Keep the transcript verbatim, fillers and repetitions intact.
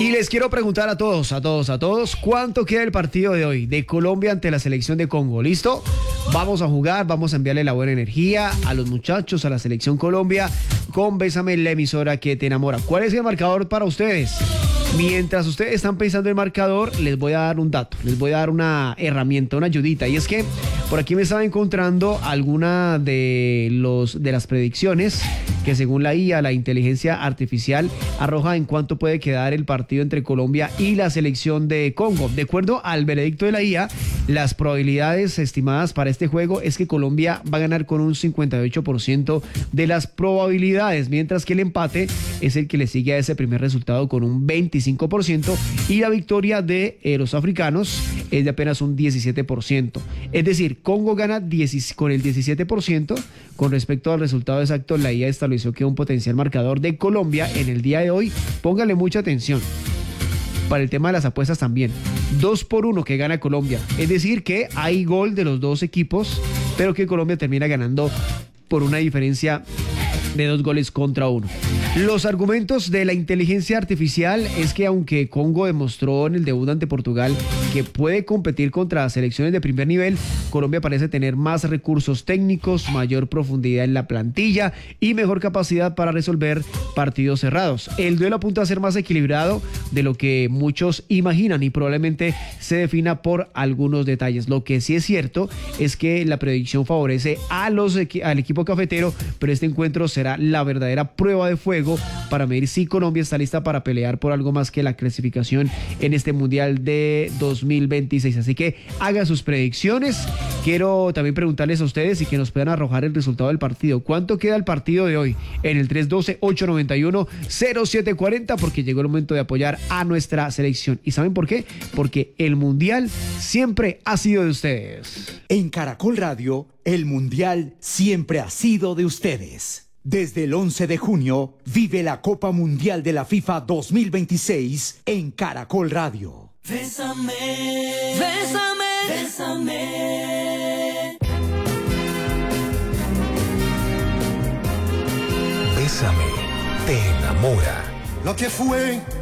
Y les quiero preguntar a todos, a todos, a todos, ¿cuánto queda el partido de hoy de Colombia ante la selección de Congo? ¿Listo? Vamos a jugar, vamos a enviarle la buena energía a los muchachos, a la selección Colombia, con Bésame, la emisora que te enamora. ¿Cuál es el marcador para ustedes? Mientras ustedes están pensando en el marcador, les voy a dar un dato, les voy a dar una herramienta, una ayudita. Y es que por aquí me estaba encontrando alguna de, los, de las predicciones que según la I A, la inteligencia artificial, arroja en cuánto puede quedar el partido entre Colombia y la selección de Congo. De acuerdo al veredicto de la I A, las probabilidades estimadas para este juego es que Colombia va a ganar con un cincuenta y ocho por ciento de las probabilidades, mientras que el empate es el que le sigue a ese primer resultado con un veinticinco por ciento y la victoria de eh, los africanos es de apenas un diecisiete por ciento. Es decir, Congo gana diez, con el diecisiete por ciento. Con respecto al resultado exacto, la I A estableció que un potencial marcador de Colombia en el día de hoy, póngale mucha atención, para el tema de las apuestas también, dos por uno que gana Colombia. Es decir, que hay gol de los dos equipos, pero que Colombia termina ganando por una diferencia de dos goles contra uno. Los argumentos de la inteligencia artificial es que aunque Congo demostró en el debut ante Portugal que puede competir contra selecciones de primer nivel, Colombia parece tener más recursos técnicos, mayor profundidad en la plantilla y mejor capacidad para resolver partidos cerrados. El duelo apunta a ser más equilibrado de lo que muchos imaginan y probablemente se defina por algunos detalles. Lo que sí es cierto es que la predicción favorece a los, al equipo cafetero, pero este encuentro será la verdadera prueba de fuego para medir si Colombia está lista para pelear por algo más que la clasificación en este Mundial de dos mil veintiséis. Así que hagan sus predicciones. Quiero también preguntarles a ustedes y que nos puedan arrojar el resultado del partido. ¿Cuánto queda el partido de hoy? En el tres uno dos, ocho nueve uno, cero siete cuatro cero, porque llegó el momento de apoyar a nuestra selección. ¿Y saben por qué? Porque el Mundial siempre ha sido de ustedes. En Caracol Radio, el Mundial siempre ha sido de ustedes. Desde el once de junio, vive la Copa Mundial de la FIFA dos mil veintiséis en Caracol Radio. Bésame, bésame, bésame. Bésame, te enamora. Lo que fue